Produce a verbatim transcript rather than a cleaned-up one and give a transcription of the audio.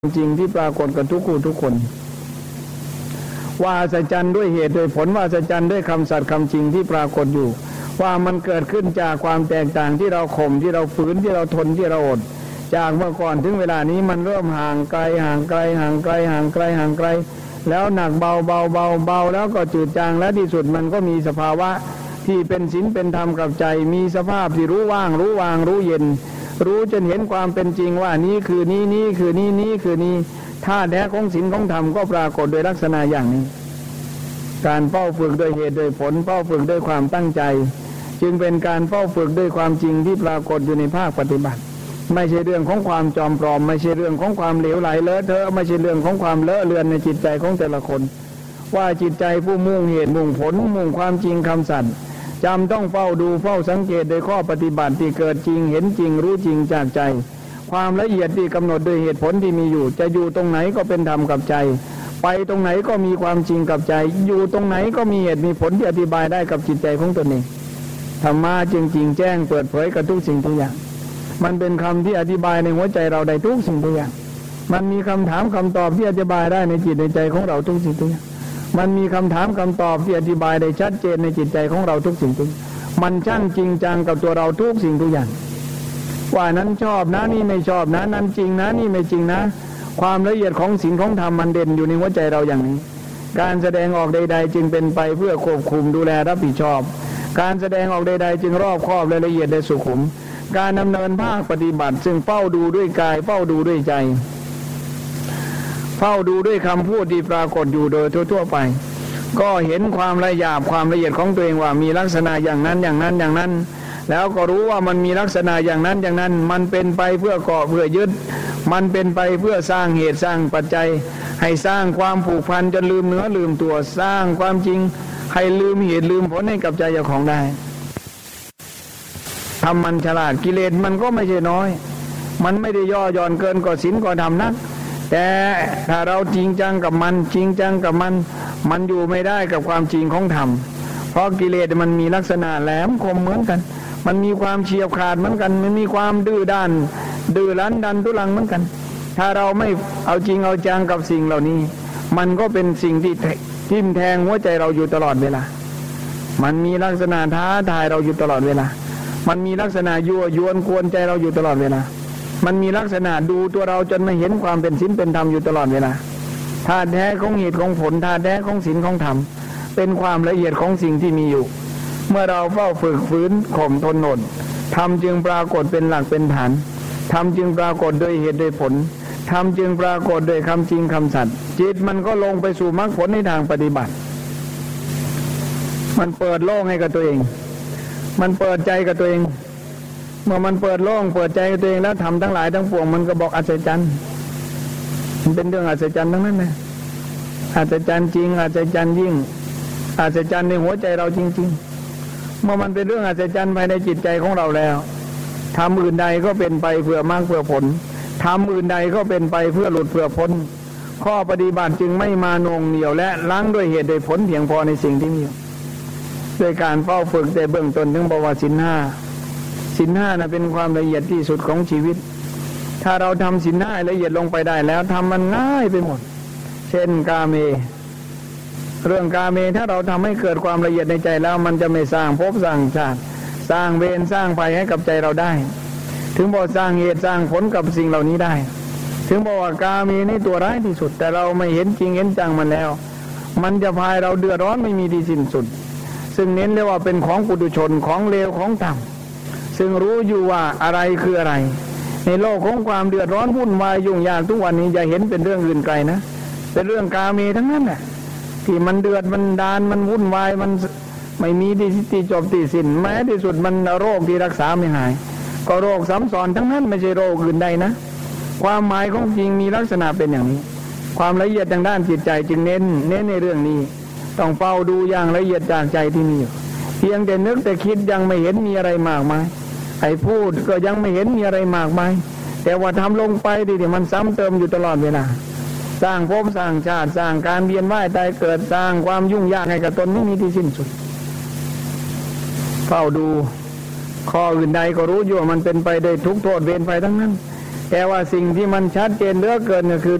จริงที่ปรากฏกับทุกคู่ทุกคนว่าอัศจรรย์ด้วยเหตุโดยผลว่าอัศจรรย์ด้วยคำสัตย์คำจริงที่ปรากฏอยู่ว่ามันเกิดขึ้นจากความแตกต่างที่เราข่มที่เราฝืนที่เราทนที่เราอดจากเมื่อก่อนถึงเวลานี้มันเริ่มห่างไกลห่างไกลห่างไกลห่างไกลห่างไกลแล้วหนักเบาเบาเบาเบาแล้วก็จืดจางและที่สุดมันก็มีสภาวะที่เป็นศีลเป็นธรรมกับใจมีสภาพที่รู้ว่างรู้วางรู้เย็นรู้จนเห็นความเป็นจริงว่านี้คือนี้นี้คือนี้นี้คือนี้ท่าแท้ของศีลของธรรมก็ปรากฏโดยลักษณะอย่างนี้การเฝ้าฝึกโดยเหตุโดยผลเฝ้าฝึกด้วยความตั้งใจจึงเป็นการเฝ้าฝึกด้วยความจริงที่ปรากฏอยู่ในภาคปฏิบัติไม่ใช่เรื่องของความจอมปลอมไม่ใช่เรื่องของความเหลวไหลเลอะเทอะไม่ใช่เรื่องของความเลอะเลือนในจิตใจของแต่ละคนว่าจิตใจผู้มุ่งเหตุมุ่งผลมุ่งความจริงคำสัตย์จำต้องเฝ้าดูเฝ้าสังเกตโดยข้อปฏิบัติที่เกิดจริงเห็นจริงรู้จริงจากใจความละเอียดที่กำหนดโดยเหตุผลที่มีอยู่จะอยู่ตรงไหนก็เป็นธรรมกับใจไปตรงไหนก็มีความจริงกับใจอยู่ตรงไหนก็มีเหตุมีผลที่อธิบายได้กับจิตใจของตนเองธรรมะจึงจริงแจ้งเปิดเผยกับทุกสิ่งทุกอย่างมันเป็นคำที่อธิบายในหัวใจเราได้ทุกสิ่งทุกอย่างมันมีคำถามคำตอบที่อธิบายได้ในจิตในใจของเราทุกสิ่งทุกอย่างมันมีคำถามคำตอบที่อธิบายได้ชัดเจนในจิตใจของเราทุกสิ่งทุกอย่างมันช่างจริงจังกับตัวเราทุกสิ่งทุกอย่างว่านั้นชอบนะนี่ไม่ชอบนะนั้นจริงนะนี่ไม่จริงนะความละเอียดของศีลของธรรมมันเด่นอยู่ในหัวใจเราอย่างนี้การแสดงออกใดๆจึงเป็นไปเพื่อควบคุมดูแลรับผิดชอบการแสดงออกใดๆจึงรอบคอบและละเอียดและสุขุมการดำเนินภาคปฏิบัติซึ่งเฝ้าดูด้วยกายเฝ้าดูด้วยใจเฝ้าดูด้วยคำพูดที่ปรากฏอยู่โดยทั่วๆไปก็เห็นความละเอียดความละเอียดของตัวเองว่ามีลักษณะอย่างนั้นอย่างนั้นอย่างนั้นแล้วก็รู้ว่ามันมีลักษณะอย่างนั้นอย่างนั้นมันเป็นไปเพื่อเกาะเพื่อยึดมันเป็นไปเพื่อสร้างเหตุสร้างปัจจัยให้สร้างความผูกพันจนลืมเนื้อลืมตัวสร้างความจริงให้ลืมเหตุลืมผลให้กับใจเจ้าของได้ทำมันฉลาดกิเลสมันก็ไม่ใช่น้อยมันไม่ได้ย่อหย่อนเกินกว่าศีลกว่าธรรมนักแต่ถ้าเราจริงจังกับมันจริงจังกับมันมันอยู่ไม่ได้กับความจริงของธรรมเพราะกิเลสมันมีลักษณะแหลมคมเหมือนกันมันมีความเฉียบขาดเหมือนกันมันมีความดื้อด้านดื้อรั้นดันทุรังเหมือนกันถ้าเราไม่เอาจริงเอาจังกับสิ่งเหล่านี้มันก็เป็นสิ่งที่ทิ่มแทงหัวใจเราอยู่ตลอดเวลามันมีลักษณะท้าทายเราอยู่ตลอดเวลามันมีลักษณะยั่วยวนกวนใจเราอยู่ตลอดเวลามันมีลักษณะดูตัวเราจนไม่เห็นความเป็นศีลเป็นธรรมอยู่ตลอดเวลาธาตุแท้ของเหตุของผลธาตุแท้ของศีลของธรรมเป็นความละเอียดของสิ่งที่มีอยู่เมื่อเราเฝ้าฝึกฝืนข่มทนอดธรรมจึงปรากฏเป็นหลักเป็นฐานธรรมจึงปรากฏโดยเหตุโดยผลธรรมจึงปรากฏโดยคำจริงคำสัตย์จิตมันก็ลงไปสู่มรรคผลในทางปฏิบัติมันเปิดโล่งให้กับตัวเองมันเปิดใจกับตัวเองเมื่อมันเปิดโล่งเปิดใจกับตัวเองแล้วทำทั้งหลายทั้งปวงมันก็บอกอัศจรรย์มันเป็นเรื่องอัศจรรย์ทั้งนั้นนะอัศจรรย์จริงอัศจรรย์ยิ่งอัศจรรย์ในหัวใจเราจริงๆเมื่อมันเป็นเรื่องอัศจรรย์ภายในจิตใจของเราแล้วทำอื่นใดก็เป็นไปเพื่อมรรคเพื่อผลทำอื่นใดก็เป็นไปเพื่อหลุดเพื่อพ้นข้อปฏิบัติจึงไม่มาโนงเหนียวและล้างด้วยเหตุโดยผลเพียงพอในสิ่งที่มีด้วยการเฝ้าฝึกแต่เบื้องต้นถึงบอกว่าศีลห้าศีลห้านะเป็นความละเอียดที่สุดของชีวิตถ้าเราทำศีลห้าละเอียดลงไปได้แล้วทำมันง่ายไปหมดเช่นกาเมเรื่องกาเมถ้าเราทำให้เกิดความละเอียดในใจแล้วมันจะไม่สร้างภพสร้างชาติสร้างเวรสร้างภัยให้กับใจเราได้ถึงบอกสร้างเหตุสร้างผลกับสิ่งเหล่านี้ได้ถึงบอกว่ากาเมนี่ตัวร้ายที่สุดแต่เราไม่เห็นจริงเห็นจังมันแล้วมันจะพายเราเดือดร้อนไม่มีที่สิ้นสุดซึ่งเน้นเรียกว่าเป็นของปุถุชนของเลวของต่ำซึ่งรู้อยู่ว่าอะไรคืออะไรในโลกของความเดือดร้อนวุ่นวายยุ่งยากทุกวันนี้อย่าเห็นเป็นเรื่องอื่นไกลนะเป็นเรื่องกาเมทั้งนั้นแหละที่มันเดือดมันดานมันวุ่นวายมันไม่มีที่ที่จบที่สิ้นแม้ที่สุดมันโรคที่รักษาไม่หายก็โรคซ้ำซ้อนทั้งนั้นไม่ใช่โรคอื่นใดนะความหมายของจริงมีลักษณะเป็นอย่างนี้ความละเอียดทางด้านจิตใจจึงเน้นเน้นในเรื่องนี้ต้องเฝ้าดูอย่างละเอียดจากใจที่มีอยู่เพียงแต่นึกแต่คิดยังไม่เห็นมีอะไรมากมายไอ้พูดก็ยังไม่เห็นมีอะไรมากมายแต่ว่าทำลงไปดิเดี๋ยวมันซ้ำเติมอยู่ตลอดเวลาสร้างภพสร้างชาติสร้างการเวียนว่ายตายเกิดสร้างความยุ่งยากให้กับตนไม่มีที่สิ้นสุดเฝ้าดูข้ออื่นใดก็รู้อยู่ว่ามันเป็นไปได้ทุกโทษเวรภัยทั้งนั้นแต่ว่าสิ่งที่มันชัดเจนเหลือเกินก็คือ